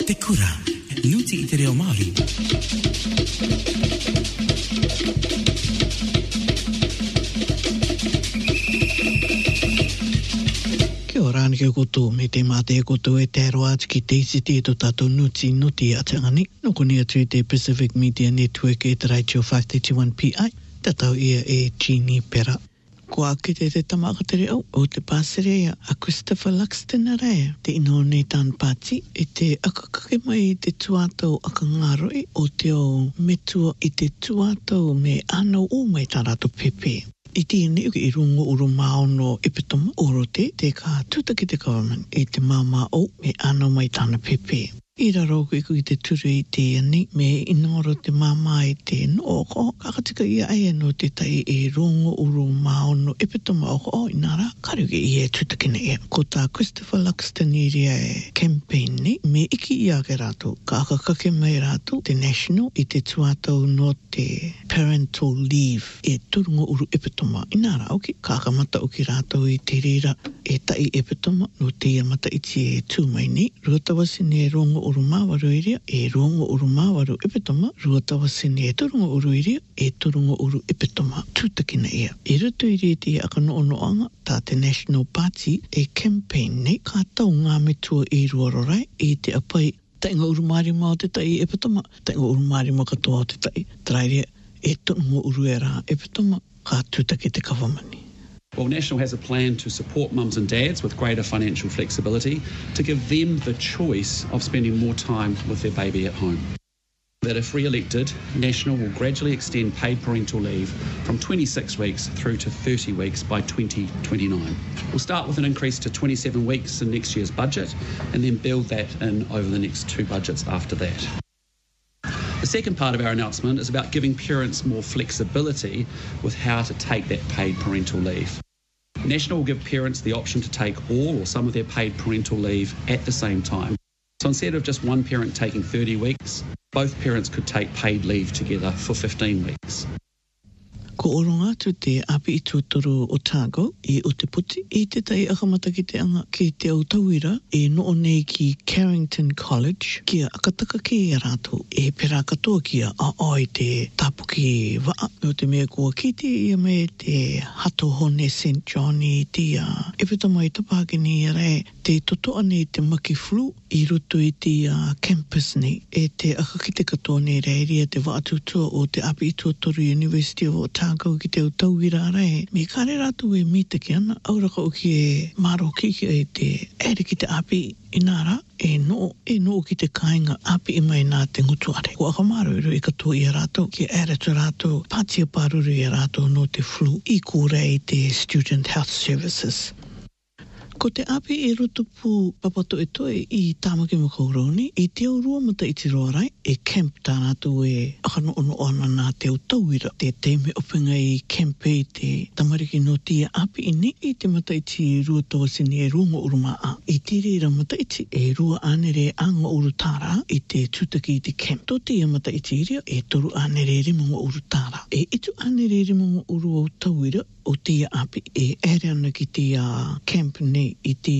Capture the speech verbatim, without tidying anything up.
te kura, nuti i te reo Māori. Kia ora ni ke koto me te mate e koto e te aroa ki te isi te to tato nuti nuti a tangani. Noko ni atu te Pacific Media Network e te Raichio five thirty-one P I. Tatau ia e Jeannie Pera. Ko ake te te tamaka tere au o te pāserea a Christopher Luxton a rea. Te ino nei tān pāti e te akakake mai te tuatau aka ngaroi o te o metua i te tuatau me anau o mai tā rato pepe. I tēnei uke i rungo uru maono epitoma oro te te ka tutaki te government i te māma o me anau mai tāna pepe. I raro ko iku i te turu i te ani me inoro te māma i te no ko kakatika ia ai no te tai e rongo uru maono epitoma o ko inara karuke i e tutakina e. Ko tā Christopher Luxton i ria e campaign ni me iki i ake rato ka akakake mai rato te national i te tuatau no te parental leave e turungo uru epitoma inara oki ka akamata uki rato i te rira e tai epitoma no te amata iti e tūmai ni ruatawasi ne rongo uru mawaru iria e rongo uru mawaru epitoma ruatawasi ne turungo uru iria e turungo uru epitoma tūtakina ia. I rutu iria te akano ono anga tā te National Party e campaign nei ka tau ngā metua i ruarorai e te apai tainga uru marima o te tai epitoma tainga uru marima katoa o te tai trairia e turungo uru e rā epitoma ka tūtaki te kawamani. Well, National has a plan to support mums and dads with greater financial flexibility to give them the choice of spending more time with their baby at home. That if re-elected, National will gradually extend paid parental leave from twenty-six weeks through to thirty weeks by twenty twenty-nine. We'll start with an increase to twenty-seven weeks in next year's budget and then build that in over the next two budgets after that. The second part of our announcement is about giving parents more flexibility with how to take that paid parental leave. National will give parents the option to take all or some of their paid parental leave at the same time. So instead of just one parent taking thirty weeks, both parents could take paid leave together for fifteen weeks. Ko oronga tu te api i tuatoru Otago i Utaputi i te tai akamata ki te anga ki te au tauira e noo nei ki Carrington College kia akataka ki e rato e pera katoa kia a oi te tapuki waa no te mea kua kiti i me te hato hone Saint John i te uh, e pita mai tapakini i re te totoa nei te maki flu i ruto i te uh, campus nei e te akakite katoa nei reiria te waatutua o te api i tuatoru University of Otago ko ki te tauira rai me kare ratu e mita ki ana auraka o ki e maro ki e te ere ki te api inara e no e no ki te kainga api i mai nā te ngutuare ko akamaro iru i katoa i rato ki ere tu rato patia paruru i rato no te flu i kore i te Student Health Services. Ko te api e rutupu papato e toe i tāmaki makauroni, i te aurua mata i te roarai, e camp tānatu e akano ono ana nā te utauira, te teime opinga i camp e te tamariki no tia api i ne, i te mata i te rua tawasini e runga urumaa. I te reira mata i te e rua anere anga urutara i te tūtaki i te camp. Tō tia mata i te iria e toru anere rimunga urutara. E itu anere rimunga uru o tauira o tia api e ere ana ki te uh, camp nei i te